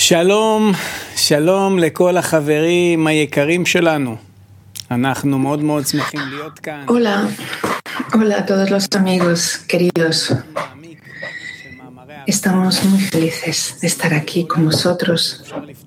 שלום, שלום לכל החברים היקרים שלנו. אנחנו מאוד מאוד שמחים להיות כאן. Hola, hola a todos los amigos queridos. Estamos muy felices de estar aquí con vosotros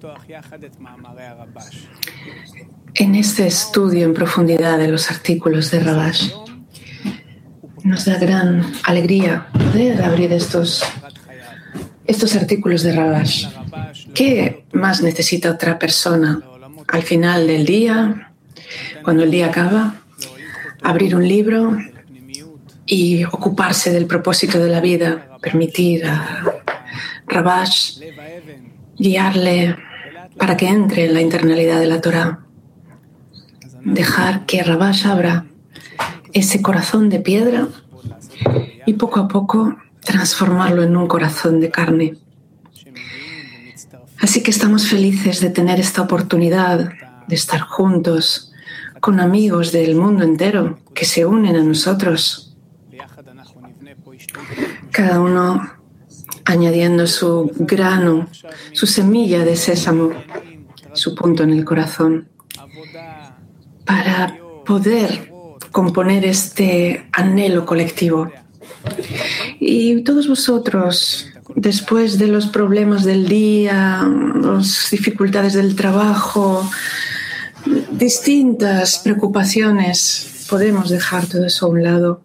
en este estudio en profundidad de los artículos de Rabash. Nos da gran alegría poder abrir estos artículos de Rabash. ¿Qué más necesita otra persona al final del día, cuando el día acaba? Abrir un libro y ocuparse del propósito de la vida, permitir a Rabash guiarle para que entre en la internalidad de la Torá, dejar que Rabash abra ese corazón de piedra y poco a poco transformarlo en un corazón de carne. Así que estamos felices de tener esta oportunidad de estar juntos con amigos del mundo entero que se unen a nosotros, cada uno añadiendo su grano, su semilla de sésamo, su punto en el corazón, para poder componer este anhelo colectivo. Y todos vosotros, después de los problemas del día, las dificultades del trabajo, distintas preocupaciones, podemos dejar todo eso a un lado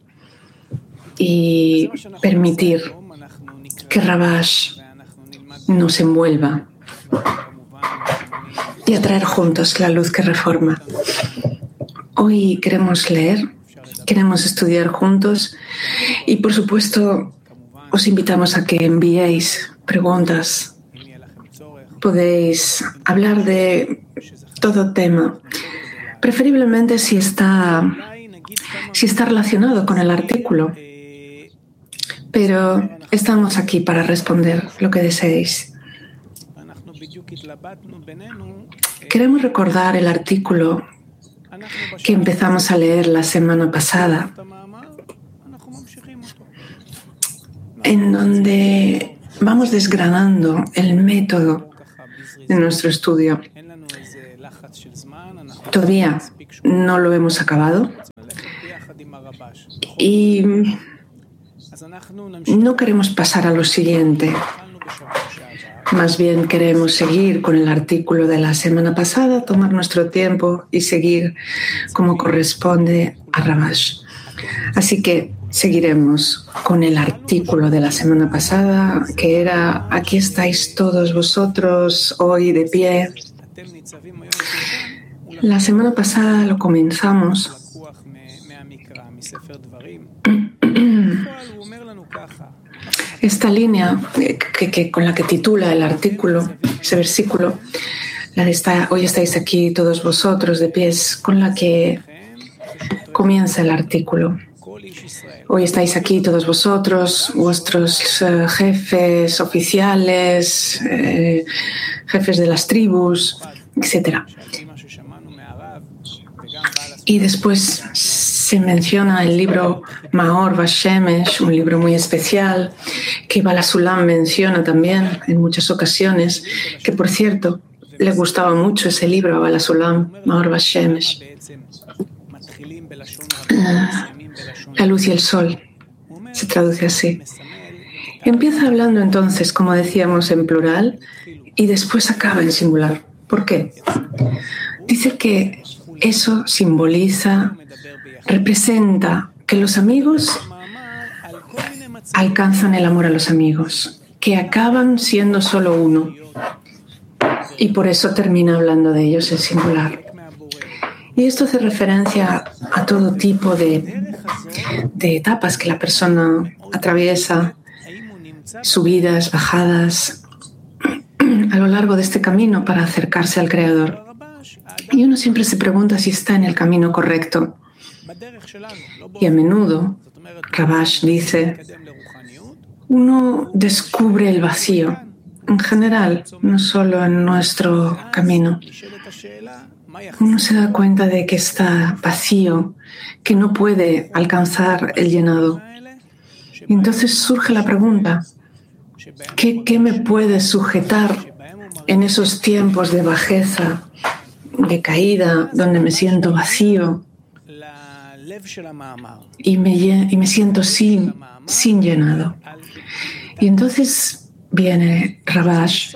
y permitir que Rabash nos envuelva y atraer juntos la luz que reforma. Hoy queremos leer, queremos estudiar juntos y, por supuesto, os invitamos a que enviéis preguntas. Podéis hablar de todo tema, preferiblemente si está relacionado con el artículo, pero estamos aquí para responder lo que deseéis. Queremos recordar el artículo que empezamos a leer la semana pasada, en donde vamos desgranando el método de nuestro estudio. Todavía no lo hemos acabado y no queremos pasar a lo siguiente. Más bien queremos seguir con el artículo de la semana pasada, tomar nuestro tiempo y seguir como corresponde a Rabash. Así que seguiremos con el artículo de la semana pasada, que era: aquí estáis todos vosotros hoy de pie. La semana pasada lo comenzamos esta línea con la que titula el artículo, ese versículo, hoy estáis aquí todos vosotros de pies, con la que comienza el artículo. Hoy estáis aquí todos vosotros, vuestros jefes oficiales, jefes de las tribus, etc. Y después se menciona el libro Maor Vashemesh, un libro muy especial que Baal HaSulam menciona también en muchas ocasiones, que por cierto le gustaba mucho ese libro a Baal HaSulam, Maor Vashemesh. La luz y el sol se traduce así. Empieza hablando entonces, como decíamos, en plural y después acaba en singular. ¿Por qué? Dice que eso simboliza, representa que los amigos alcanzan el amor a los amigos, que acaban siendo solo uno, y por eso termina hablando de ellos en singular. Y esto hace referencia a todo tipo de etapas que la persona atraviesa, subidas, bajadas, a lo largo de este camino para acercarse al Creador. Y uno siempre se pregunta si está en el camino correcto. Y a menudo, Rabash dice, uno descubre el vacío, en general, no solo en nuestro camino. Uno se da cuenta de que está vacío, que no puede alcanzar el llenado. Y entonces surge la pregunta, ¿Qué me puede sujetar en esos tiempos de bajeza, de caída, donde me siento vacío y me siento sin llenado? Y entonces viene Rabash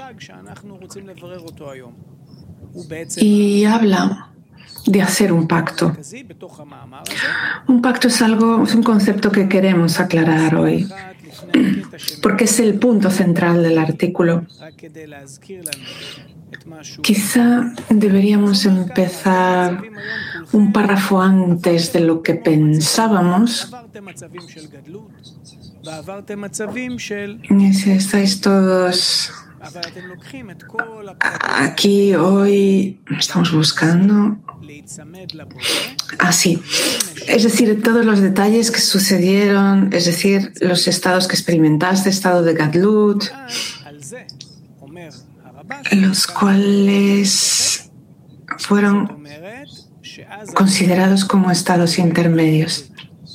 y habla de hacer un pacto. Un pacto es un concepto que queremos aclarar hoy, porque es el punto central del artículo. Quizá deberíamos empezar un párrafo antes de lo que pensábamos. Y si estáis todos aquí hoy, estamos buscando. Sí. Es decir, todos los detalles que sucedieron, es decir, los estados que experimentaste, estado de Gadlut, los cuales fueron considerados como estados intermedios.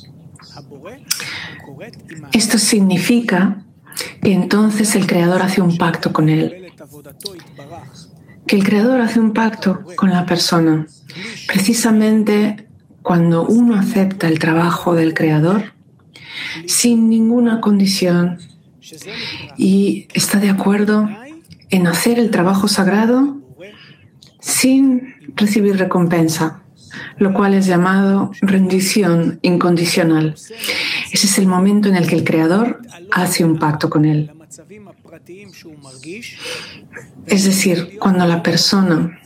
Esto significa que entonces el Creador hace un pacto con él. Que el Creador hace un pacto con la persona. Precisamente cuando uno acepta el trabajo del Creador sin ninguna condición y está de acuerdo en hacer el trabajo sagrado sin recibir recompensa, lo cual es llamado rendición incondicional. Ese es el momento en el que el Creador hace un pacto con él. Es decir, cuando la persona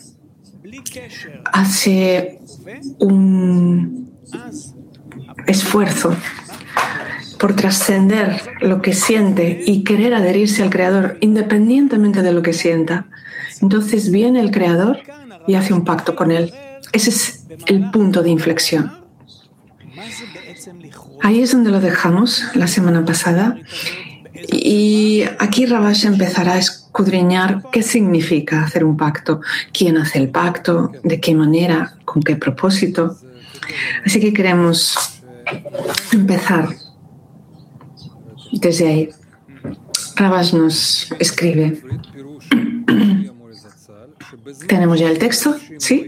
hace un esfuerzo por trascender lo que siente y querer adherirse al Creador independientemente de lo que sienta, entonces viene el Creador y hace un pacto con él. Ese es el punto de inflexión. Ahí es donde lo dejamos la semana pasada. Y aquí Rabash empezará a escudriñar qué significa hacer un pacto, quién hace el pacto, de qué manera, con qué propósito. Así que queremos empezar desde ahí. Rabash nos escribe. ¿Tenemos ya el texto? ¿Sí?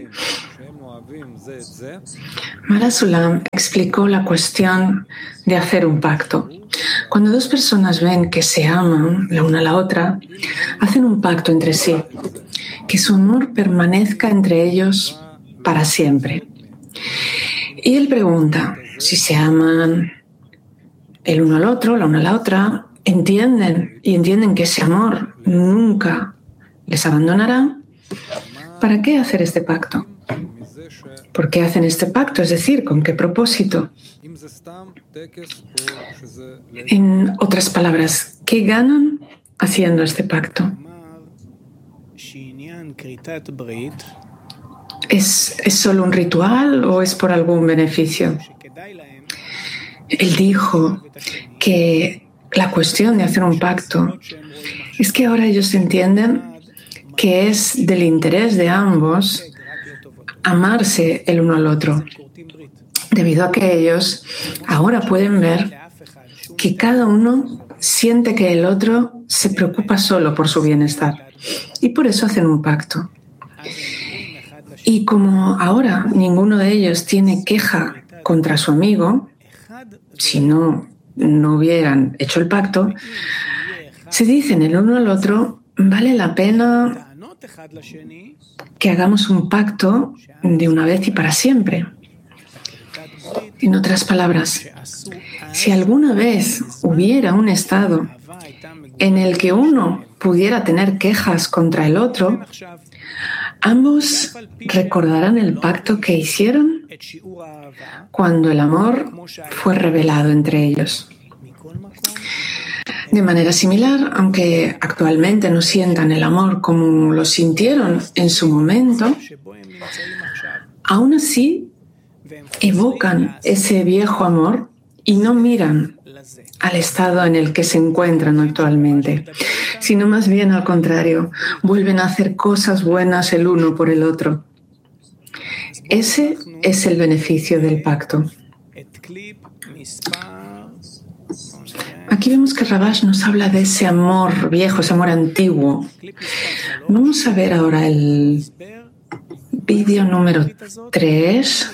Maharaj Sulam explicó la cuestión de hacer un pacto. Cuando dos personas ven que se aman la una a la otra, hacen un pacto entre sí, que su amor permanezca entre ellos para siempre. Y él pregunta, si se aman el uno al otro, la una a la otra, entienden que ese amor nunca les abandonará, ¿para qué hacer este pacto? ¿Por qué hacen este pacto? Es decir, ¿con qué propósito? En otras palabras, ¿qué ganan haciendo este pacto? ¿Es solo un ritual o es por algún beneficio? Él dijo que la cuestión de hacer un pacto es que ahora ellos entienden que es del interés de ambos amarse el uno al otro, debido a que ellos ahora pueden ver que cada uno siente que el otro se preocupa solo por su bienestar y por eso hacen un pacto. Y como ahora ninguno de ellos tiene queja contra su amigo, si no hubieran hecho el pacto, se dicen el uno al otro, vale la pena que hagamos un pacto de una vez y para siempre. En otras palabras, si alguna vez hubiera un estado en el que uno pudiera tener quejas contra el otro, ambos recordarán el pacto que hicieron cuando el amor fue revelado entre ellos. De manera similar, aunque actualmente no sientan el amor como lo sintieron en su momento, aún así evocan ese viejo amor y no miran al estado en el que se encuentran actualmente, sino más bien al contrario, vuelven a hacer cosas buenas el uno por el otro. Ese es el beneficio del pacto. Aquí vemos que Rabash nos habla de ese amor viejo, ese amor antiguo. Vamos a ver ahora el vídeo número 3,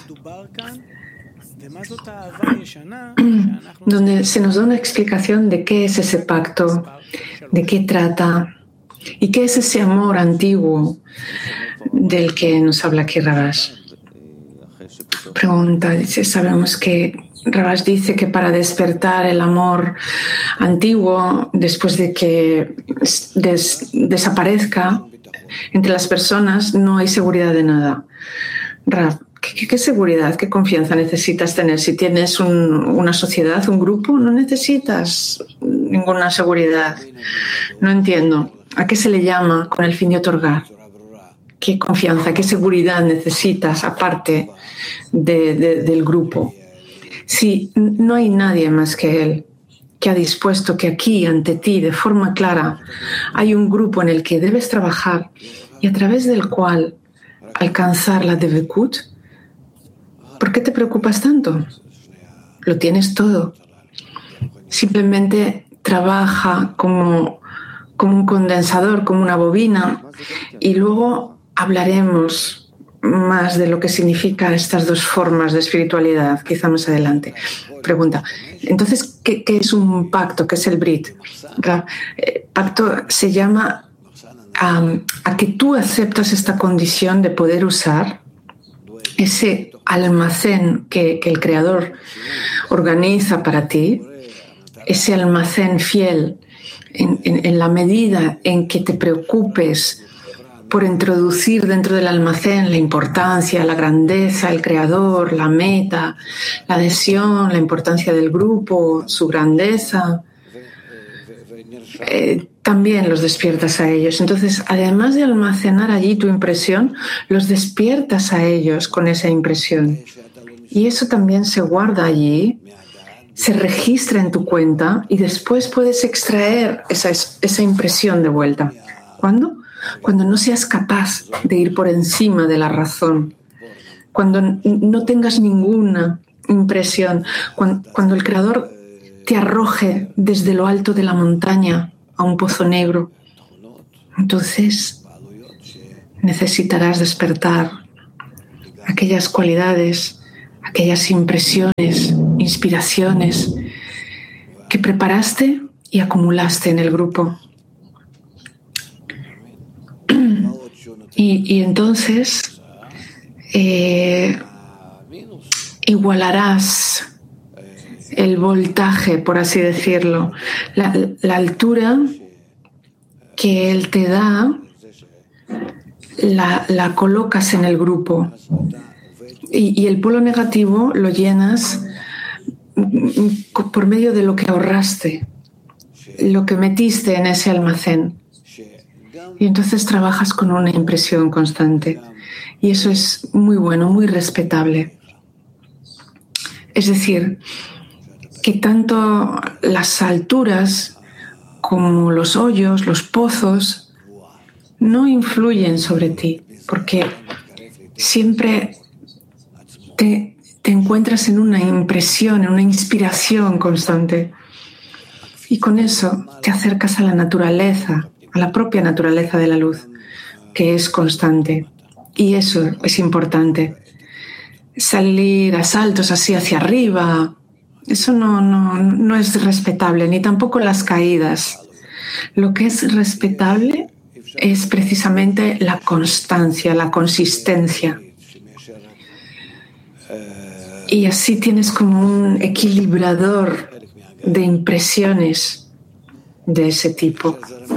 donde se nos da una explicación de qué es ese pacto, de qué trata y qué es ese amor antiguo del que nos habla aquí Rabash. Pregunta, dice, sabemos que Rabash dice que para despertar el amor antiguo, después de que desaparezca entre las personas, no hay seguridad de nada. Rab, ¿qué seguridad, qué confianza necesitas tener? Si tienes una sociedad, un grupo, no necesitas ninguna seguridad. No entiendo. ¿A qué se le llama con el fin de otorgar? ¿Qué confianza, qué seguridad necesitas aparte del grupo? Si no hay nadie más que él que ha dispuesto que aquí, ante ti, de forma clara, hay un grupo en el que debes trabajar y a través del cual alcanzar la Devekut, ¿por qué te preocupas tanto? Lo tienes todo. Simplemente trabaja como un condensador, como una bobina, y luego hablaremos más de lo que significa estas dos formas de espiritualidad, quizá más adelante. Pregunta, entonces, ¿qué es un pacto? ¿Qué es el Brit? Pacto se llama a que tú aceptas esta condición de poder usar ese almacén que el Creador organiza para ti, ese almacén fiel, en la medida en que te preocupes por introducir dentro del almacén la importancia, la grandeza, el creador, la meta, la adhesión, la importancia del grupo, su grandeza, también los despiertas a ellos. Entonces, además de almacenar allí tu impresión, los despiertas a ellos con esa impresión. Y eso también se guarda allí, se registra en tu cuenta y después puedes extraer esa impresión de vuelta. ¿Cuándo? Cuando no seas capaz de ir por encima de la razón, cuando no tengas ninguna impresión, cuando el Creador te arroje desde lo alto de la montaña a un pozo negro, entonces necesitarás despertar aquellas cualidades, aquellas impresiones, inspiraciones que preparaste y acumulaste en el grupo. Y entonces igualarás el voltaje, por así decirlo, la altura que él te da, la colocas en el grupo y el polo negativo lo llenas por medio de lo que ahorraste, lo que metiste en ese almacén. Y entonces trabajas con una impresión constante. Y eso es muy bueno, muy respetable. Es decir, que tanto las alturas como los hoyos, los pozos, no influyen sobre ti, porque siempre te encuentras en una impresión, en una inspiración constante. Y con eso te acercas a la naturaleza, a la propia naturaleza de la luz, que es constante. Y eso es importante. Salir a saltos así hacia arriba, eso no es respetable, ni tampoco las caídas. Lo que es respetable es precisamente la constancia, la consistencia. Y así tienes como un equilibrador de impresiones de ese tipo.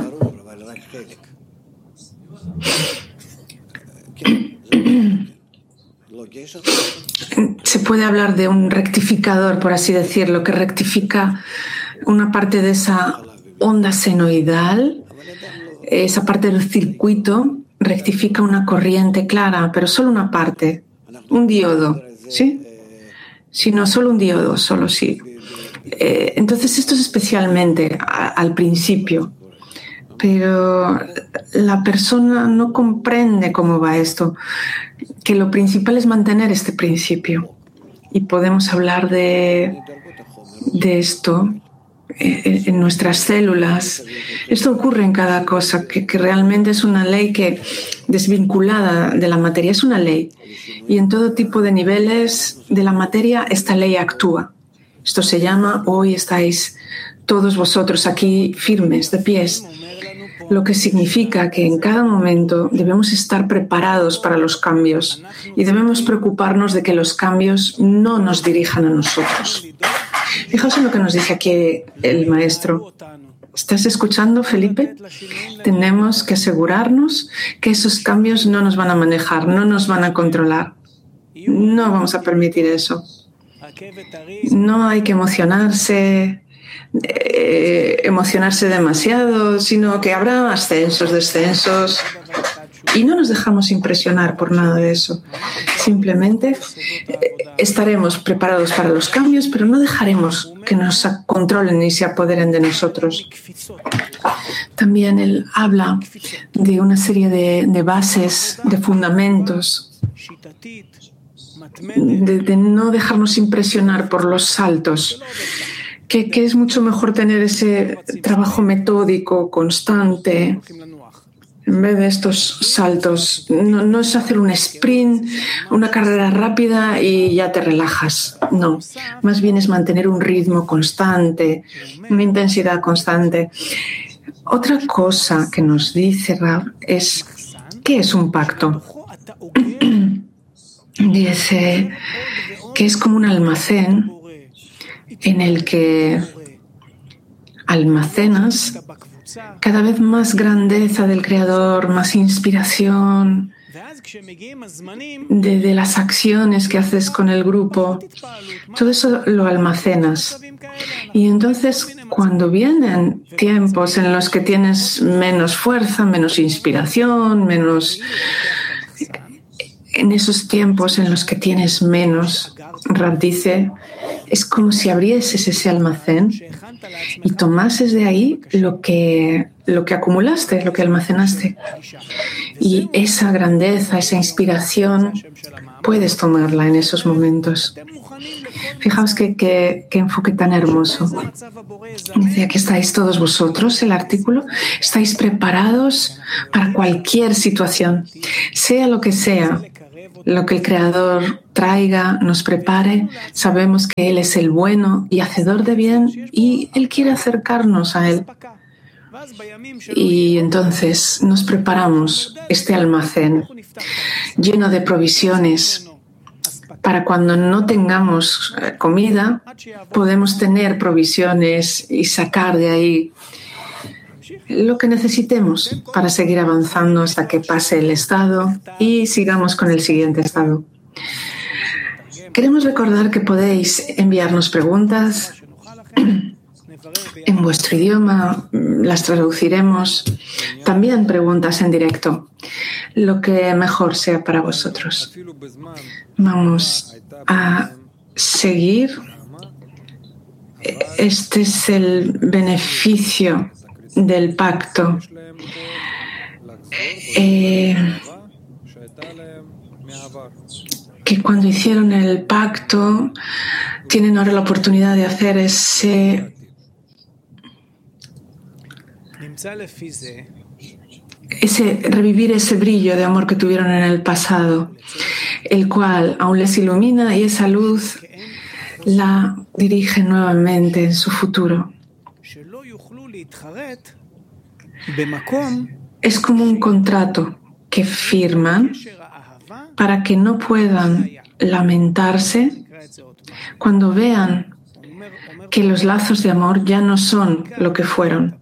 Se puede hablar de un rectificador, por así decirlo, que rectifica una parte de esa onda senoidal, esa parte del circuito, rectifica una corriente clara, pero solo una parte, un diodo, ¿sí? Si no, solo un diodo, solo sí. Entonces esto es especialmente al principio, pero la persona no comprende cómo va esto, que lo principal es mantener este principio. Y podemos hablar de esto en nuestras células. Esto ocurre en cada cosa, que realmente es una ley que desvinculada de la materia, es una ley. Y en todo tipo de niveles de la materia esta ley actúa. Esto se llama, hoy estáis todos vosotros aquí firmes, de pies, lo que significa que en cada momento debemos estar preparados para los cambios y debemos preocuparnos de que los cambios no nos dirijan a nosotros. Fijaos en lo que nos dice aquí el maestro. ¿Estás escuchando, Felipe? Tenemos que asegurarnos que esos cambios no nos van a manejar, no nos van a controlar. No vamos a permitir eso. No hay que emocionarse demasiado, sino que habrá ascensos, descensos, y no nos dejamos impresionar por nada de eso. Simplemente estaremos preparados para los cambios, pero no dejaremos que nos controlen y se apoderen de nosotros. También él habla de una serie de bases, de fundamentos, de no dejarnos impresionar por los saltos, que es mucho mejor tener ese trabajo metódico, constante, en vez de estos saltos. No es hacer un sprint, una carrera rápida y ya te relajas. No, más bien es mantener un ritmo constante, una intensidad constante. Otra cosa que nos dice Rab es, ¿qué es un pacto? Dice que es como un almacén en el que almacenas cada vez más grandeza del Creador, más inspiración de las acciones que haces con el grupo. Todo eso lo almacenas. Y entonces, cuando vienen tiempos en los que tienes menos fuerza, menos inspiración, en esos tiempos en los que tienes menos, Rab dice, es como si abrieses ese almacén y tomases de ahí lo que acumulaste, lo que almacenaste. Y esa grandeza, esa inspiración, puedes tomarla en esos momentos. Fijaos qué enfoque tan hermoso. Dice, aquí estáis todos vosotros, el artículo, estáis preparados para cualquier situación, sea lo que sea. Lo que el Creador traiga, nos prepare, sabemos que Él es el bueno y hacedor de bien y Él quiere acercarnos a Él. Y entonces nos preparamos este almacén lleno de provisiones para cuando no tengamos comida, podemos tener provisiones y sacar de ahí lo que necesitemos para seguir avanzando hasta que pase el estado y sigamos con el siguiente estado. Queremos recordar que podéis enviarnos preguntas en vuestro idioma, las traduciremos, también preguntas en directo, lo que mejor sea para vosotros. Vamos a seguir. Este es el beneficio del pacto. Que cuando hicieron el pacto tienen ahora la oportunidad de hacer revivir ese brillo de amor que tuvieron en el pasado, el cual aún les ilumina y esa luz la dirige nuevamente en su futuro. Es como un contrato que firman para que no puedan lamentarse cuando vean que los lazos de amor ya no son lo que fueron.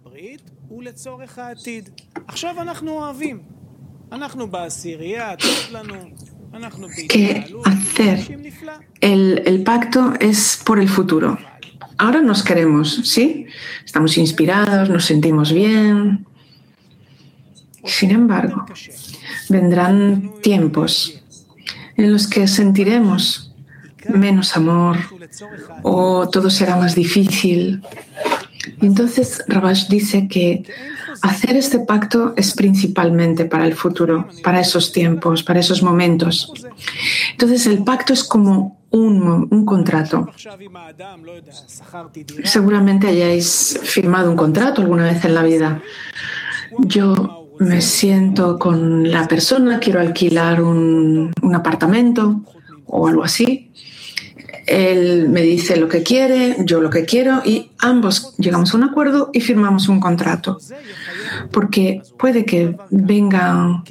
Que hacer el pacto es por el futuro. Ahora nos queremos, ¿sí? Estamos inspirados, nos sentimos bien. Sin embargo, vendrán tiempos en los que sentiremos menos amor o todo será más difícil. Y entonces Rabash dice que hacer este pacto es principalmente para el futuro, para esos tiempos, para esos momentos. Entonces el pacto es como un contrato. Seguramente hayáis firmado un contrato alguna vez en la vida. Yo me siento con la persona, quiero alquilar un apartamento o algo así. Él me dice lo que quiere, yo lo que quiero y ambos llegamos a un acuerdo y firmamos un contrato. Porque puede que vengan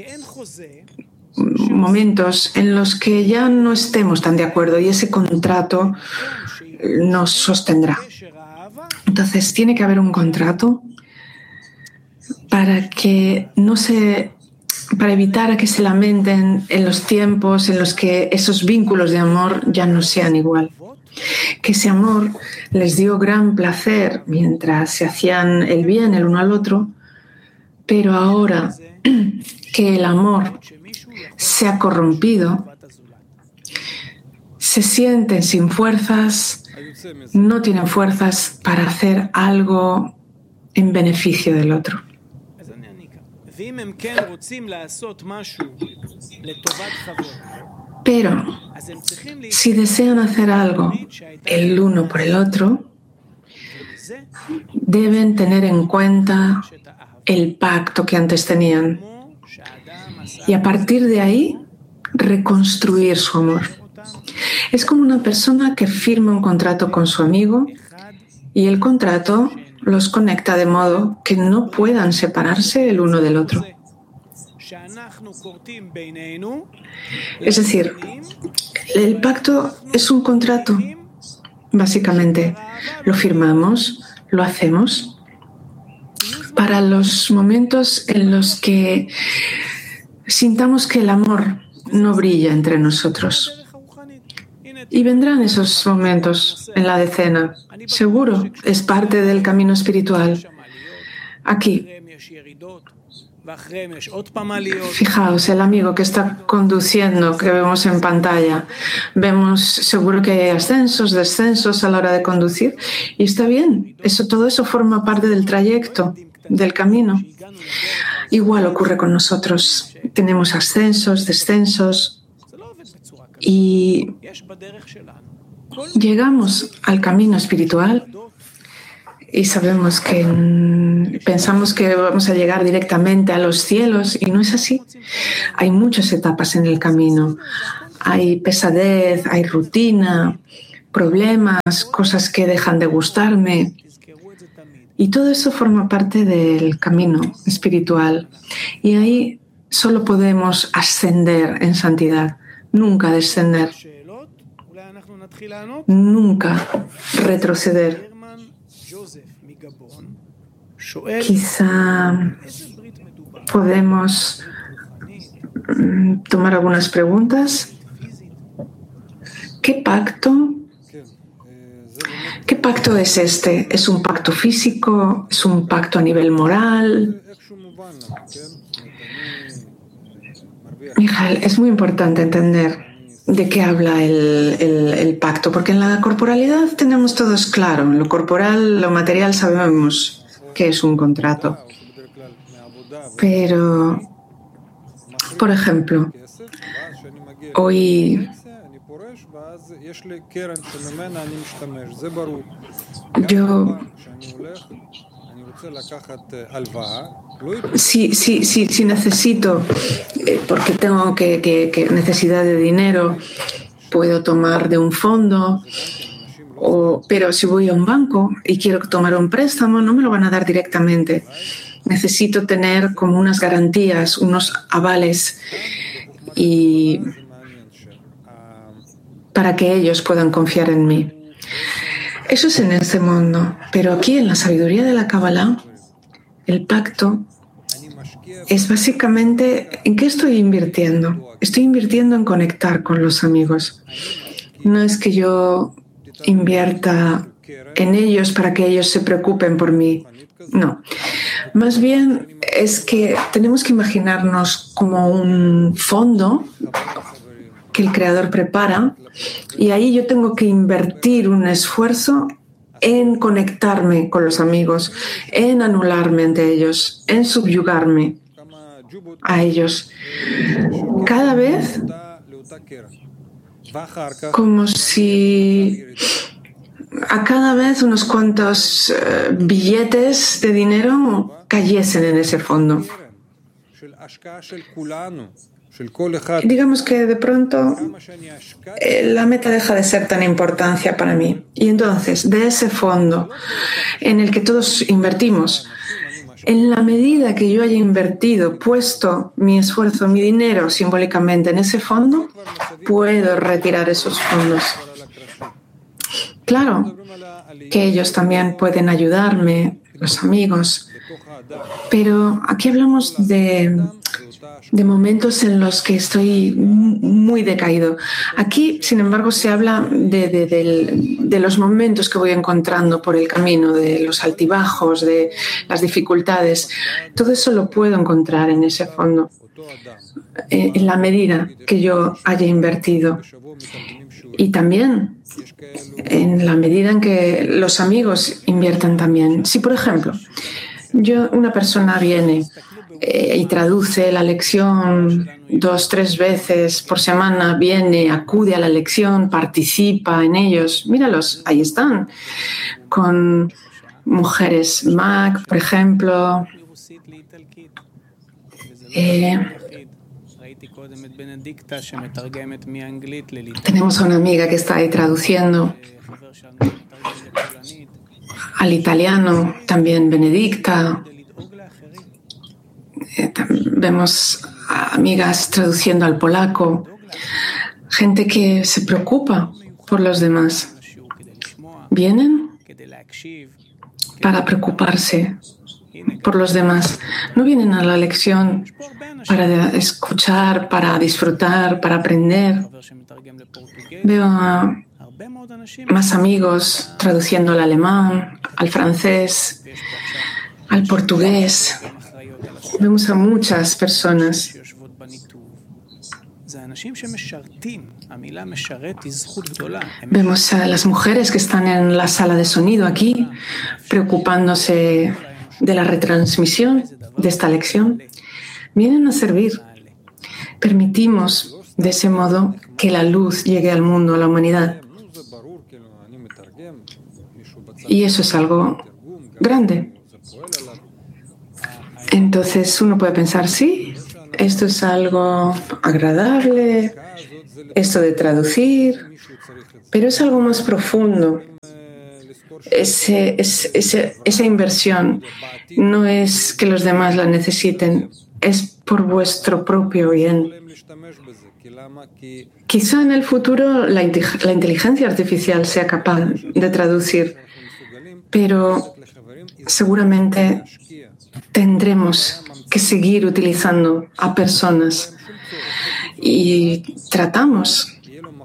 momentos en los que ya no estemos tan de acuerdo y ese contrato nos sostendrá. Entonces tiene que haber un contrato para evitar que se lamenten en los tiempos en los que esos vínculos de amor ya no sean igual. Que ese amor les dio gran placer mientras se hacían el bien el uno al otro, pero ahora que el amor se ha corrompido, se sienten sin fuerzas, no tienen fuerzas para hacer algo en beneficio del otro. Pero si desean hacer algo el uno por el otro, deben tener en cuenta el pacto que antes tenían y a partir de ahí reconstruir su amor. Es como una persona que firma un contrato con su amigo y el contrato los conecta de modo que no puedan separarse el uno del otro. Es decir, el pacto es un contrato, básicamente. Lo firmamos, lo hacemos para los momentos en los que sintamos que el amor no brilla entre nosotros. Y vendrán esos momentos en la decena. Seguro, es parte del camino espiritual. Aquí. Fijaos, el amigo que está conduciendo, que vemos en pantalla, vemos seguro que hay ascensos, descensos a la hora de conducir y está bien, todo eso forma parte del trayecto, del camino. Igual ocurre con nosotros, tenemos ascensos, descensos y llegamos al camino espiritual y sabemos que pensamos que vamos a llegar directamente a los cielos y no es así. Hay muchas etapas en el camino. Hay pesadez, hay rutina, problemas, cosas que dejan de gustarme. Y todo eso forma parte del camino espiritual. Y ahí solo podemos ascender en santidad, nunca descender, nunca retroceder. Quizá podemos tomar algunas preguntas. ¿Qué pacto es este? ¿Es un pacto físico? ¿Es un pacto a nivel moral? Mijael, es muy importante entender de qué habla el pacto, porque en la corporalidad tenemos todos claro, en lo corporal, lo material sabemos que es un contrato. Pero, por ejemplo, hoy si necesito, porque tengo que necesidad de dinero, puedo tomar de un fondo, pero si voy a un banco y quiero tomar un préstamo, no me lo van a dar directamente. Necesito tener como unas garantías, unos avales y para que ellos puedan confiar en mí. Eso es en este mundo, pero aquí en la sabiduría de la Kabbalah, el pacto es básicamente ¿en qué estoy invirtiendo? Estoy invirtiendo en conectar con los amigos. No es que yo invierta en ellos para que ellos se preocupen por mí. No. Más bien es que tenemos que imaginarnos como un fondo que el Creador prepara y ahí yo tengo que invertir un esfuerzo en conectarme con los amigos, en anularme ante ellos, en subyugarme a ellos. Cada vez como si a cada vez unos cuantos billetes de dinero cayesen en ese fondo. Digamos que de pronto la meta deja de ser tan importante para mí. Y entonces, de ese fondo en el que todos invertimos, en la medida que yo haya invertido, puesto mi esfuerzo, mi dinero simbólicamente en ese fondo, puedo retirar esos fondos. Claro que ellos también pueden ayudarme, los amigos, pero aquí hablamos de momentos en los que estoy muy decaído. Aquí, sin embargo, se habla de los momentos que voy encontrando por el camino, de los altibajos, de las dificultades. Todo eso lo puedo encontrar en ese fondo, en la medida que yo haya invertido. Y también en la medida en que los amigos inviertan también. Si, por ejemplo, una persona viene y traduce la lección 2, 3 veces por semana, viene, acude a la lección, participa en ellos. Míralos, ahí están, con mujeres MAC, por ejemplo. Tenemos a una amiga que está ahí traduciendo al italiano, también Benedicta. Vemos a amigas traduciendo al polaco, gente que se preocupa por los demás. Vienen para preocuparse por los demás. No vienen a la lección para escuchar, para disfrutar, para aprender. Veo a más amigos traduciendo al alemán, al francés, al portugués. Vemos a muchas personas. Vemos a las mujeres que están en la sala de sonido aquí, preocupándose de la retransmisión de esta lección. Vienen a servir. Permitimos de ese modo que la luz llegue al mundo, a la humanidad. Y eso es algo grande. Entonces uno puede pensar, sí, esto es algo agradable, esto de traducir, pero es algo más profundo. Esa inversión no es que los demás la necesiten, es por vuestro propio bien. Quizá en el futuro la inteligencia artificial sea capaz de traducir, pero seguramente tendremos que seguir utilizando a personas y tratamos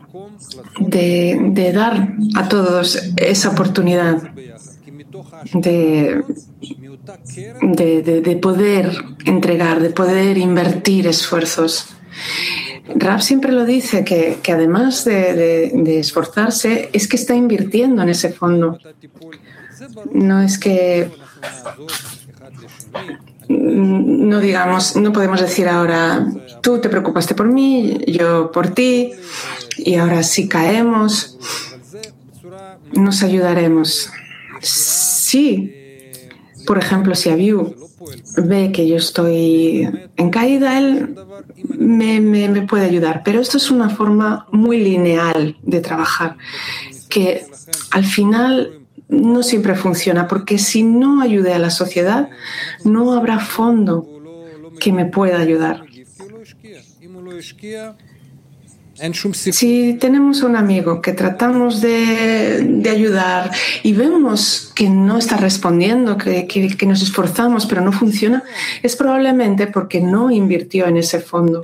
de dar a todos esa oportunidad de poder entregar, de poder invertir esfuerzos. Rab siempre lo dice, que además de esforzarse, es que está invirtiendo en ese fondo. No es que no podemos decir ahora, tú te preocupaste por mí, yo por ti, y ahora si caemos, nos ayudaremos. Sí, por ejemplo, si Abiu ve que yo estoy en caída, él me puede ayudar. Pero esto es una forma muy lineal de trabajar, que al final no siempre funciona, porque si no ayudé a la sociedad, no habrá fondo que me pueda ayudar. Si tenemos un amigo que tratamos de ayudar y vemos que no está respondiendo, que nos esforzamos pero no funciona, es probablemente porque no invirtió en ese fondo.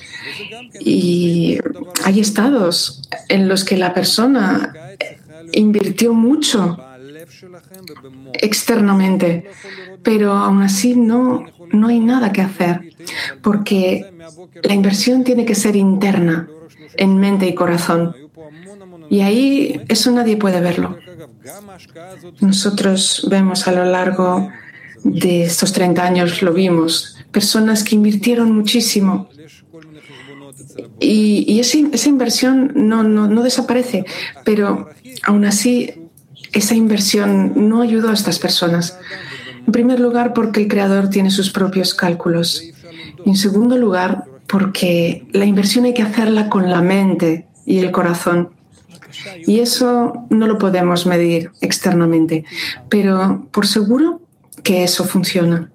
Y hay estados en los que la persona invirtió mucho externamente, pero aún así no hay nada que hacer, porque la inversión tiene que ser interna, en mente y corazón. Y ahí eso nadie puede verlo. Nosotros vemos a lo largo de estos 30 años, lo vimos, personas que invirtieron muchísimo Y esa inversión no desaparece, pero aún así esa inversión no ayudó a estas personas. En primer lugar, porque el creador tiene sus propios cálculos. Y en segundo lugar, porque la inversión hay que hacerla con la mente y el corazón. Y eso no lo podemos medir externamente, pero por seguro que eso funciona.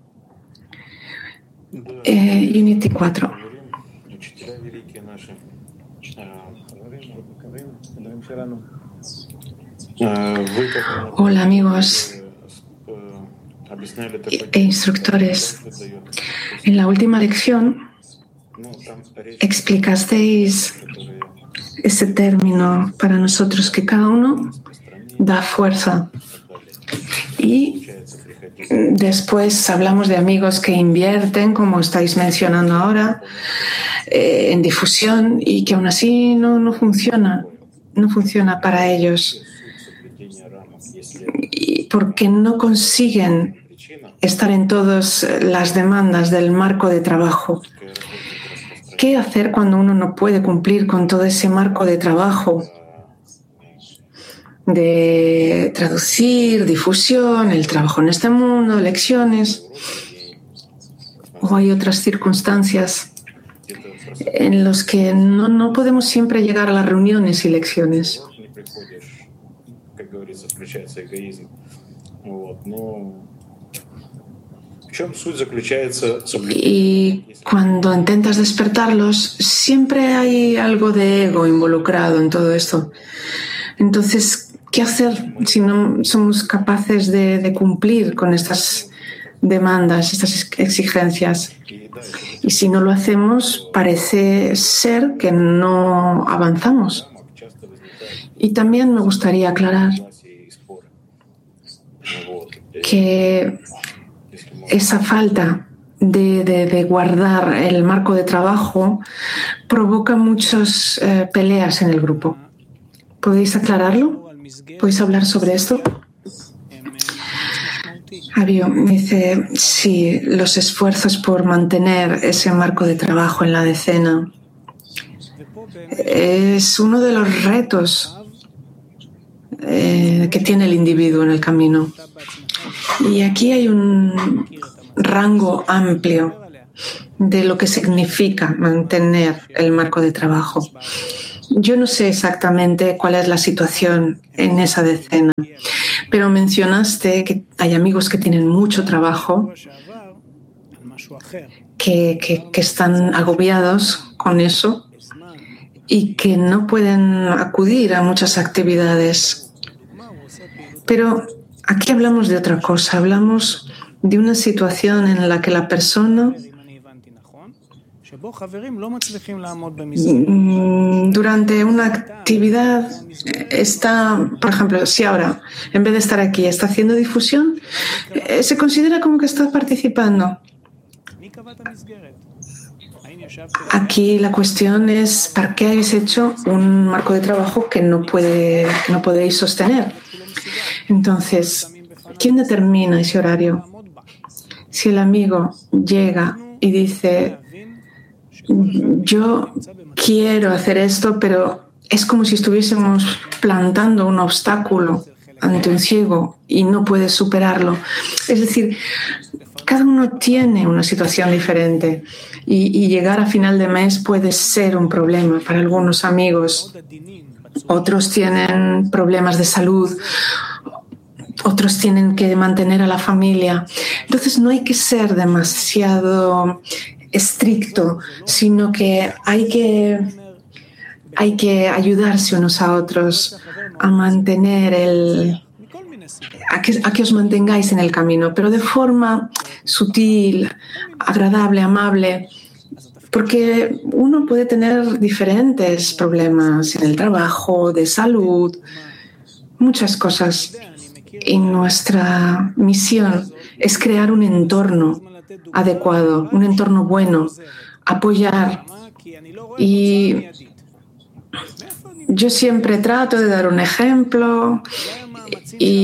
Unity 4. Hola amigos e instructores. En la última lección explicasteis ese término para nosotros que cada uno da fuerza. Y después hablamos de amigos que invierten, como estáis mencionando ahora, en difusión y que aún así no funciona para ellos. Y porque no consiguen estar en todas las demandas del marco de trabajo. ¿Qué hacer cuando uno no puede cumplir con todo ese marco de trabajo? De traducir, difusión, el trabajo en este mundo, lecciones. O hay otras circunstancias en las que no podemos siempre llegar a las reuniones y lecciones. Y cuando intentas despertarlos, siempre hay algo de ego involucrado en todo esto. Entonces, ¿qué hacer si no somos capaces de cumplir con estas demandas, estas exigencias? Y si no lo hacemos, parece ser que no avanzamos. Y también me gustaría aclarar que esa falta de guardar el marco de trabajo provoca muchas peleas en el grupo. ¿Podéis aclararlo? ¿Podéis hablar sobre esto? Avio dice, sí, los esfuerzos por mantener ese marco de trabajo en la decena es uno de los retos que tiene el individuo en el camino. Y aquí hay un rango amplio de lo que significa mantener el marco de trabajo. Yo no sé exactamente cuál es la situación en esa decena, pero mencionaste que hay amigos que tienen mucho trabajo, que están agobiados con eso y que no pueden acudir a muchas actividades. Pero aquí hablamos de otra cosa, hablamos de una situación en la que la persona durante una actividad está, por ejemplo, si ahora en vez de estar aquí está haciendo difusión, se considera como que está participando. Aquí la cuestión es ¿para qué habéis hecho un marco de trabajo que no podéis sostener? Entonces, ¿quién determina ese horario? Si el amigo llega y dice yo quiero hacer esto, pero es como si estuviésemos plantando un obstáculo ante un ciego y no puede superarlo. Es decir, cada uno tiene una situación diferente y llegar a final de mes puede ser un problema para algunos amigos. Otros tienen problemas de salud, otros tienen que mantener a la familia. Entonces no hay que ser demasiado estricto, sino que hay que ayudarse unos a otros a mantener a que os mantengáis en el camino, pero de forma sutil, agradable, amable, porque uno puede tener diferentes problemas en el trabajo, de salud, muchas cosas. Y nuestra misión es crear un entorno adecuado, un entorno bueno, apoyar. Y yo siempre trato de dar un ejemplo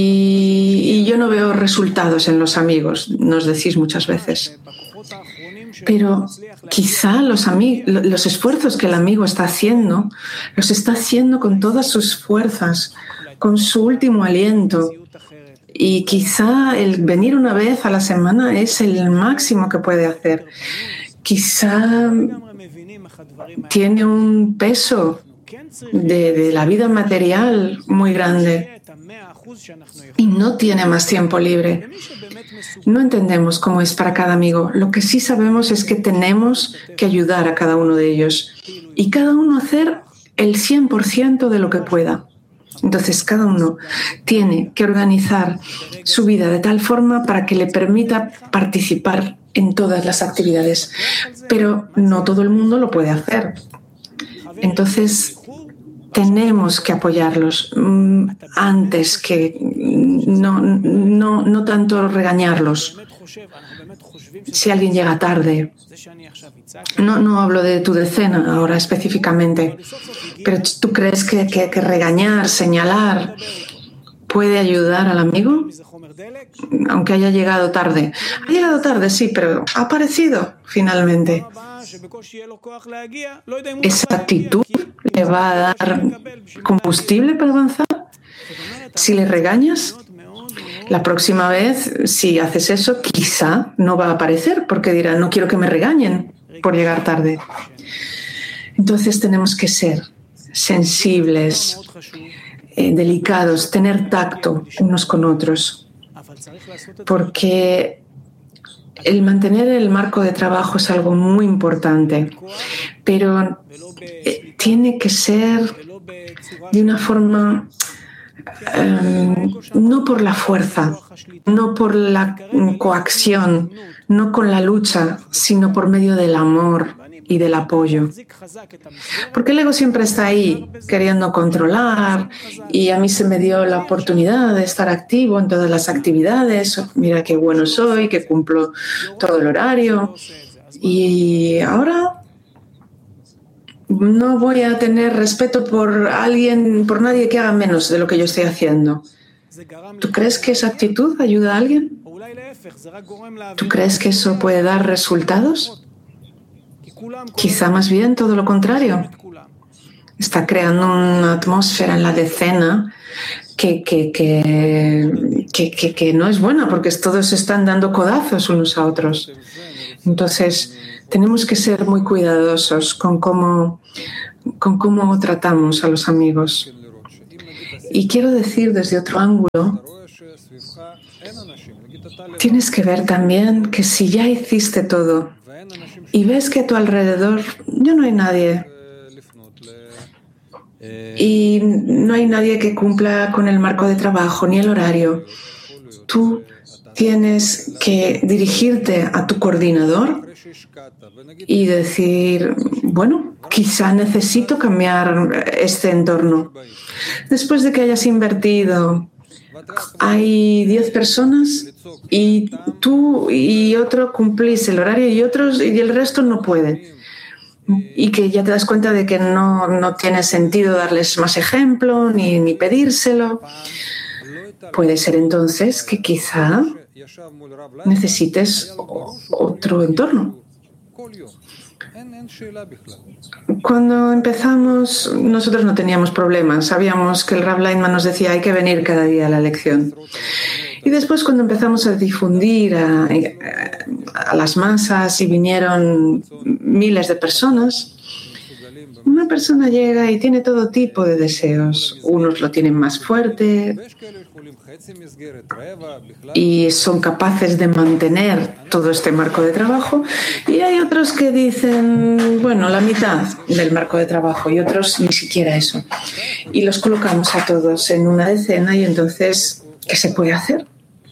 y yo no veo resultados en los amigos, nos decís muchas veces. Pero quizá los esfuerzos que el amigo está haciendo, los está haciendo con todas sus fuerzas, con su último aliento. Y quizá el venir una vez a la semana es el máximo que puede hacer. Quizá tiene un peso de la vida material muy grande y no tiene más tiempo libre. No entendemos cómo es para cada amigo. Lo que sí sabemos es que tenemos que ayudar a cada uno de ellos y cada uno hacer el 100% de lo que pueda. Entonces, cada uno tiene que organizar su vida de tal forma para que le permita participar en todas las actividades. Pero no todo el mundo lo puede hacer. Entonces, tenemos que apoyarlos antes que no tanto regañarlos. Si alguien llega tarde, no hablo de tu decena ahora específicamente, pero ¿tú crees que regañar, señalar puede ayudar al amigo? Aunque haya llegado tarde. Ha llegado tarde, sí, pero ha aparecido finalmente. ¿Esa actitud le va a dar combustible para avanzar? Si le regañas, la próxima vez, si haces eso, quizá no va a aparecer porque dirá, no quiero que me regañen por llegar tarde. Entonces tenemos que ser sensibles, delicados, tener tacto unos con otros, porque el mantener el marco de trabajo es algo muy importante, pero tiene que ser de una forma, no por la fuerza, no por la coacción, no con la lucha, sino por medio del amor y del apoyo. Porque el ego siempre está ahí queriendo controlar y a mí se me dio la oportunidad de estar activo en todas las actividades. Mira qué bueno soy, que cumplo todo el horario y ahora no voy a tener respeto por nadie que haga menos de lo que yo estoy haciendo. ¿Tú crees que esa actitud ayuda a alguien? ¿Tú crees que eso puede dar resultados? Quizá más bien todo lo contrario. Está creando una atmósfera en la decena que no es buena porque todos están dando codazos unos a otros. Entonces, tenemos que ser muy cuidadosos con cómo tratamos a los amigos. Y quiero decir desde otro ángulo, tienes que ver también que si ya hiciste todo y ves que a tu alrededor ya no hay nadie y no hay nadie que cumpla con el marco de trabajo ni el horario, tú tienes que dirigirte a tu coordinador y decir, bueno, quizá necesito cambiar este entorno. Después de que hayas invertido, hay 10 personas y tú y otro cumplís el horario y el resto no pueden. Y que ya te das cuenta de que no tiene sentido darles más ejemplo ni pedírselo. Puede ser entonces que quizá necesites otro entorno. Cuando empezamos, nosotros no teníamos problemas. Sabíamos que el Rav Leitman nos decía hay que venir cada día a la lección. Y después cuando empezamos a difundir a las masas y vinieron miles de personas, una persona llega y tiene todo tipo de deseos. Unos lo tienen más fuerte y son capaces de mantener todo este marco de trabajo. Y hay otros que dicen, bueno, la mitad del marco de trabajo y otros ni siquiera eso. Y los colocamos a todos en una decena y entonces, ¿qué se puede hacer?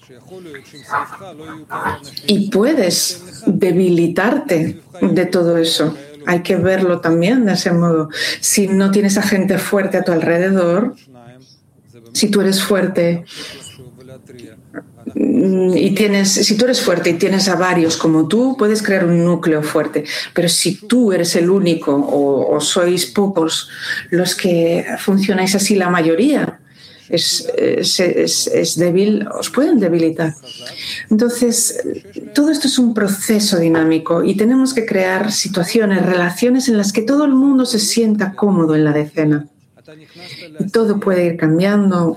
Y puedes debilitarte de todo eso. Hay que verlo también de ese modo. Si no tienes a gente fuerte a tu alrededor, si tú eres fuerte si tú eres fuerte y tienes a varios como tú, puedes crear un núcleo fuerte. Pero si tú eres el único o sois pocos los que funcionáis así la mayoría, es débil, os pueden debilitar. Entonces, todo esto es un proceso dinámico y tenemos que crear situaciones, relaciones en las que todo el mundo se sienta cómodo en la decena. Y todo puede ir cambiando.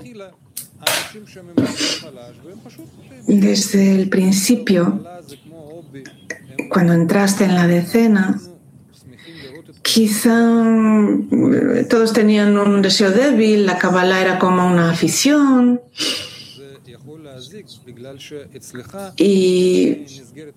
Desde el principio, cuando entraste en la decena, quizá todos tenían un deseo débil, la Kabbalah era como una afición. Y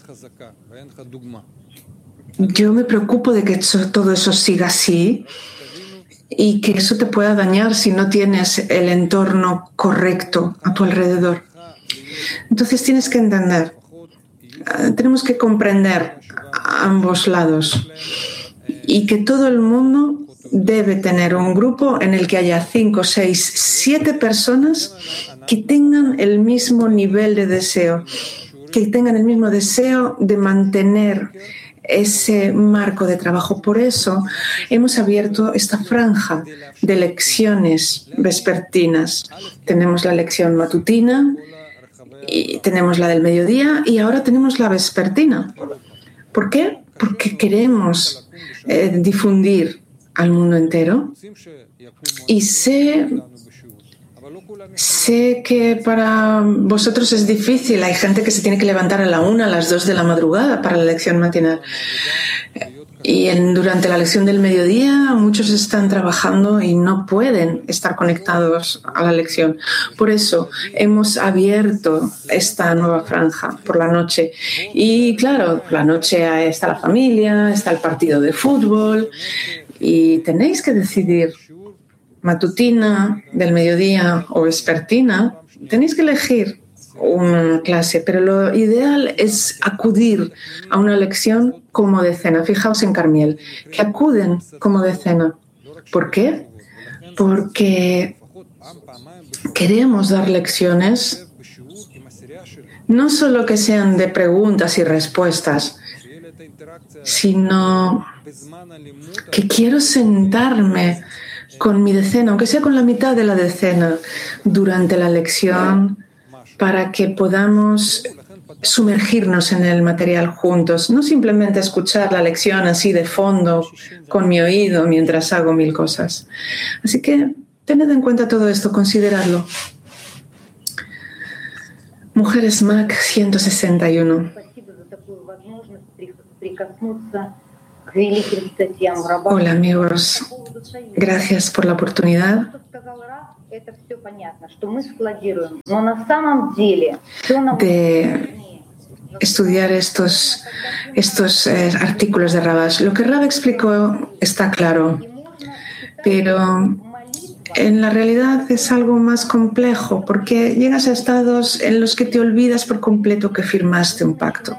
yo me preocupo de que todo eso siga así y que eso te pueda dañar si no tienes el entorno correcto a tu alrededor. Entonces tienes que entender, tenemos que comprender a ambos lados y que todo el mundo debe tener un grupo en el que haya 5, 6, 7 personas que tengan el mismo nivel de deseo, que tengan el mismo deseo de mantener ese marco de trabajo. Por eso hemos abierto esta franja de lecciones vespertinas. Tenemos la lección matutina, y tenemos la del mediodía y ahora tenemos la vespertina. ¿Por qué? Porque queremos difundir al mundo entero y sé que para vosotros es difícil. Hay gente que se tiene que levantar a la 1, a las 2 de la madrugada para la lección matinal. Y durante la lección del mediodía muchos están trabajando y no pueden estar conectados a la lección. Por eso hemos abierto esta nueva franja por la noche. Y claro, por la noche está la familia, está el partido de fútbol y tenéis que decidir matutina, del mediodía o vespertina. Tenéis que elegir una clase, pero lo ideal es acudir a una lección como decena. Fijaos en Carmiel, que acuden como decena. ¿Por qué? Porque queremos dar lecciones no solo que sean de preguntas y respuestas, sino que quiero sentarme con mi decena, aunque sea con la mitad de la decena, durante la lección, para que podamos sumergirnos en el material juntos, no simplemente escuchar la lección así de fondo con mi oído mientras hago 1000 cosas. Así que tened en cuenta todo esto, consideradlo. Mujeres Mac 161. Hola amigos, gracias por la oportunidad de estudiar estos artículos de Rabash. Lo que Rab explicó está claro, pero en la realidad es algo más complejo porque llegas a estados en los que te olvidas por completo que firmaste un pacto.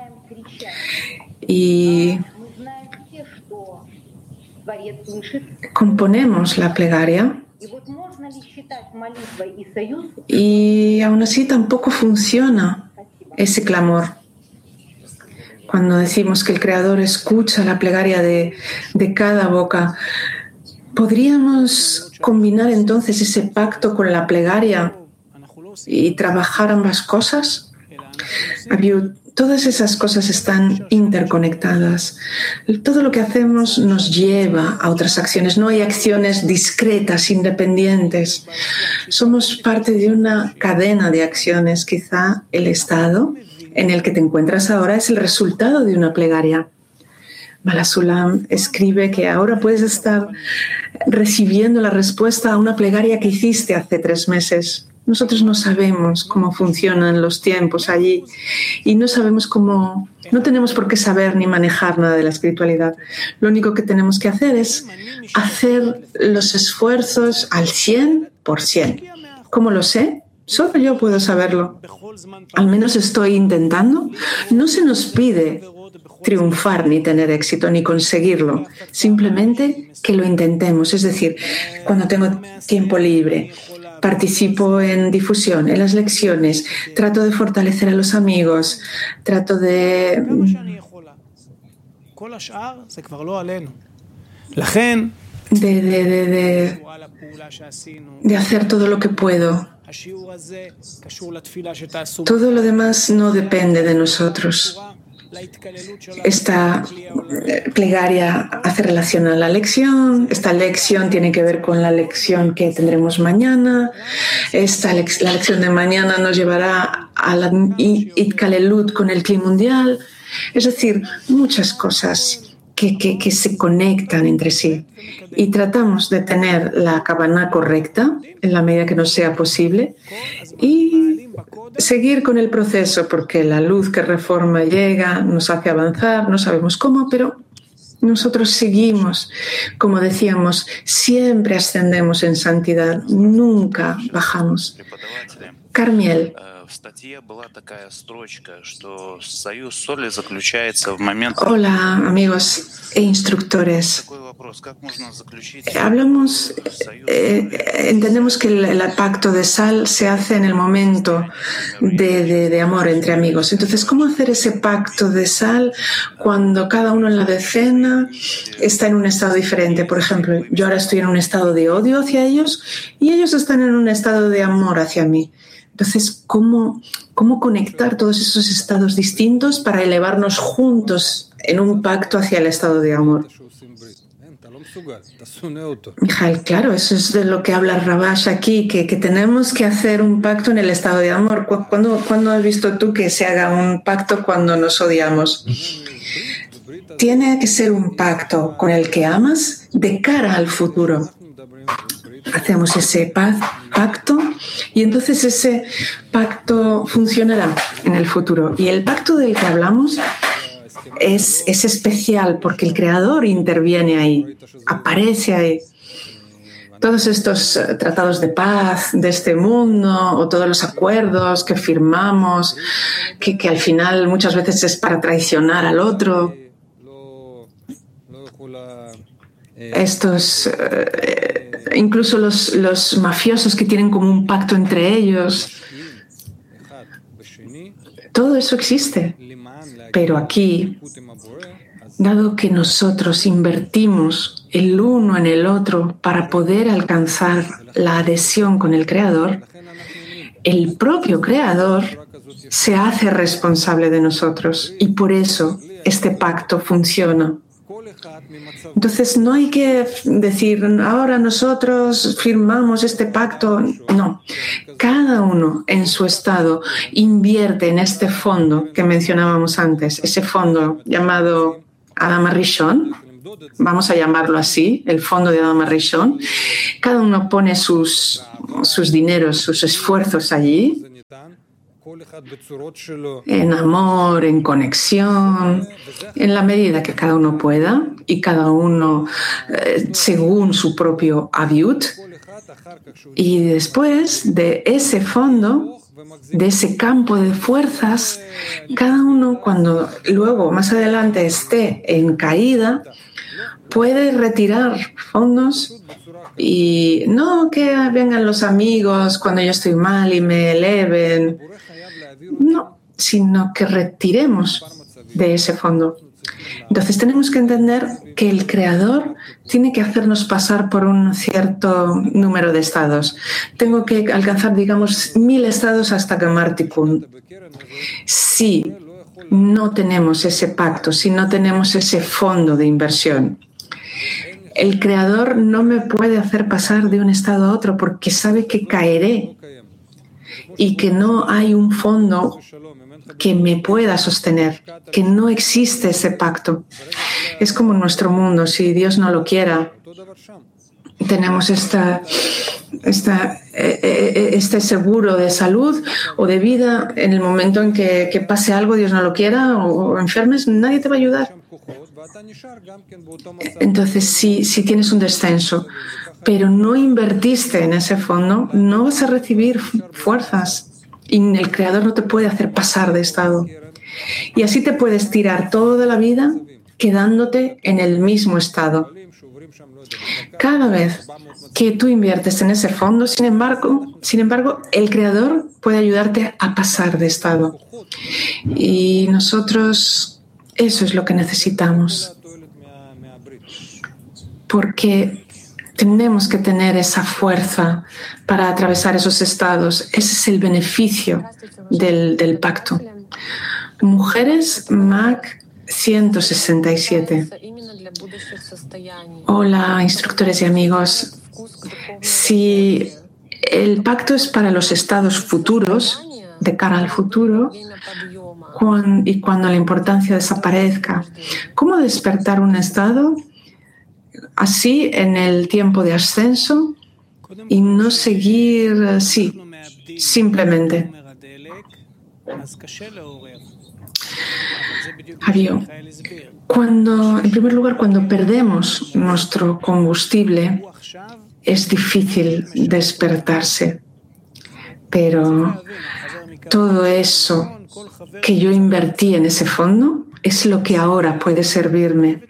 Y componemos la plegaria y aún así tampoco funciona ese clamor. Cuando decimos que el Creador escucha la plegaria de cada boca, ¿podríamos combinar entonces ese pacto con la plegaria y trabajar ambas cosas? Todas esas cosas están interconectadas. Todo lo que hacemos nos lleva a otras acciones. No hay acciones discretas, independientes. Somos parte de una cadena de acciones. Quizá el estado en el que te encuentras ahora es el resultado de una plegaria. Balasulam escribe que ahora puedes estar recibiendo la respuesta a una plegaria que hiciste hace 3 meses. Nosotros no sabemos cómo funcionan los tiempos allí y no tenemos por qué saber ni manejar nada de la espiritualidad. Lo único que tenemos que hacer es hacer los esfuerzos al 100%. ¿Cómo lo sé? Solo yo puedo saberlo. Al menos estoy intentando. No se nos pide triunfar ni tener éxito ni conseguirlo, simplemente que lo intentemos. Es decir, cuando tengo tiempo libre, participo en difusión, en las lecciones, trato de fortalecer a los amigos, trato de de hacer todo lo que puedo. Todo lo demás no depende de nosotros. Esta plegaria hace relación a la lección. Esta lección tiene que ver con la lección que tendremos mañana. La lección de mañana nos llevará a la Itkalelut con el clima mundial. Es decir, muchas cosas que se conectan entre sí. Y tratamos de tener la Kavaná correcta en la medida que nos sea posible y seguir con el proceso, porque la luz que reforma llega, nos hace avanzar, no sabemos cómo, pero nosotros seguimos, como decíamos, siempre ascendemos en santidad, nunca bajamos. Carmiel. Hola, amigos e instructores. Entendemos que el pacto de sal se hace en el momento de amor entre amigos. Entonces, ¿cómo hacer ese pacto de sal cuando cada uno en la decena está en un estado diferente? Por ejemplo, yo ahora estoy en un estado de odio hacia ellos y ellos están en un estado de amor hacia mí. Entonces, ¿cómo conectar todos esos estados distintos para elevarnos juntos en un pacto hacia el estado de amor? Mijael, claro, eso es de lo que habla Rabash aquí, que tenemos que hacer un pacto en el estado de amor. ¿Cuándo has visto tú que se haga un pacto cuando nos odiamos? Tiene que ser un pacto con el que amas de cara al futuro. Hacemos ese pacto y entonces ese pacto funcionará en el futuro. Y el pacto del que hablamos es especial porque el Creador interviene ahí, aparece ahí. Todos estos tratados de paz de este mundo o todos los acuerdos que firmamos, que al final muchas veces es para traicionar al otro. Incluso los mafiosos que tienen como un pacto entre ellos. Todo eso existe. Pero aquí, dado que nosotros invertimos el uno en el otro para poder alcanzar la adhesión con el Creador, el propio Creador se hace responsable de nosotros y por eso este pacto funciona. Entonces no hay que decir, ahora nosotros firmamos este pacto. No, cada uno en su estado invierte en este fondo que mencionábamos antes, ese fondo llamado Adam Rishon, vamos a llamarlo así, el fondo de Adam Rishon. Cada uno pone sus dineros, sus esfuerzos allí, en amor, en conexión, en la medida que cada uno pueda y cada uno según su propio aviut. Y después de ese fondo, de ese campo de fuerzas, cada uno cuando luego más adelante esté en caída puede retirar fondos y no que vengan los amigos cuando yo estoy mal y me eleven. No, sino que retiremos de ese fondo. Entonces tenemos que entender que el Creador tiene que hacernos pasar por un cierto número de estados. Tengo que alcanzar, digamos, 1000 estados hasta Gamar Tikkun. Si no tenemos ese pacto, si no tenemos ese fondo de inversión, el Creador no me puede hacer pasar de un estado a otro porque sabe que caeré y que no hay un fondo que me pueda sostener, que no existe ese pacto. Es como en nuestro mundo, si Dios no lo quiera, tenemos este seguro de salud o de vida. En el momento en que pase algo, Dios no lo quiera, o enfermes, nadie te va a ayudar. Entonces, si tienes un descenso, pero no invertiste en ese fondo, no vas a recibir fuerzas y el Creador no te puede hacer pasar de estado. Y así te puedes tirar toda la vida quedándote en el mismo estado. Cada vez que tú inviertes en ese fondo, sin embargo, el Creador puede ayudarte a pasar de estado. Y nosotros, eso es lo que necesitamos. Porque tenemos que tener esa fuerza para atravesar esos estados. Ese es el beneficio del pacto. Mujeres, MAC 167. Hola, instructores y amigos. Si el pacto es para los estados futuros, de cara al futuro, y cuando la importancia desaparezca, ¿cómo despertar un estado así en el tiempo de ascenso y no seguir así, simplemente? Javier, en primer lugar, cuando perdemos nuestro combustible, es difícil despertarse, pero todo eso que yo invertí en ese fondo es lo que ahora puede servirme.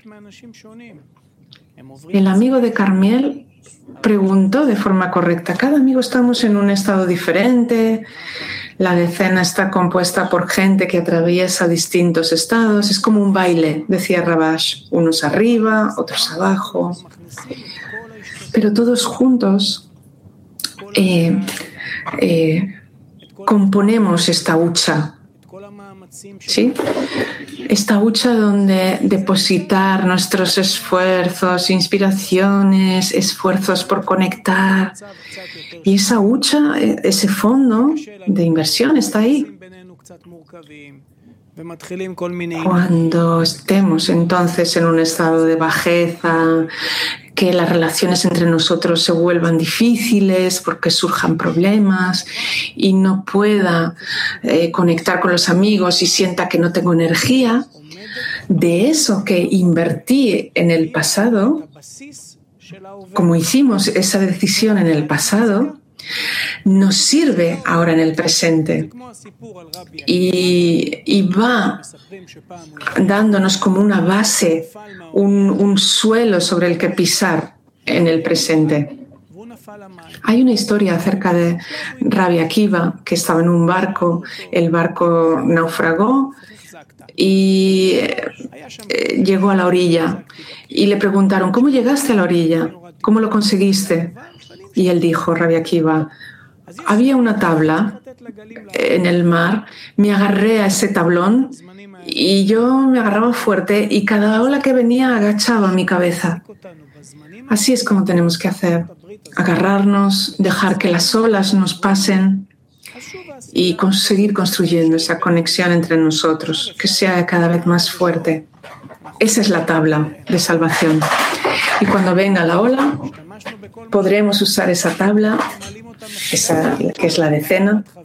El amigo de Carmiel preguntó de forma correcta. Cada amigo estamos en un estado diferente. La decena está compuesta por gente que atraviesa distintos estados. Es como un baile, decía Rabash. Unos arriba, otros abajo. Pero todos juntos componemos esta hucha. ¿Sí? Esta hucha donde depositar nuestros esfuerzos, inspiraciones, esfuerzos por conectar. Y esa hucha, ese fondo de inversión está ahí. Cuando estemos entonces en un estado de bajeza, que las relaciones entre nosotros se vuelvan difíciles porque surjan problemas y no pueda conectar con los amigos y sienta que no tengo energía, de eso que invertí en el pasado, como hicimos esa decisión en el pasado, nos sirve ahora en el presente y va dándonos como una base, un suelo sobre el que pisar en el presente. Hay una historia acerca de Rabbi Akiva que estaba en un barco, el barco naufragó y llegó a la orilla y le preguntaron: ¿cómo llegaste a la orilla? ¿Cómo lo conseguiste? Y él dijo, Rabbi Akiva, había una tabla en el mar, me agarré a ese tablón y yo me agarraba fuerte y cada ola que venía agachaba mi cabeza. Así es como tenemos que hacer, agarrarnos, dejar que las olas nos pasen y seguir construyendo esa conexión entre nosotros, que sea cada vez más fuerte. Esa es la tabla de salvación. Y cuando venga la ola, podremos usar esa tabla, que es la decena,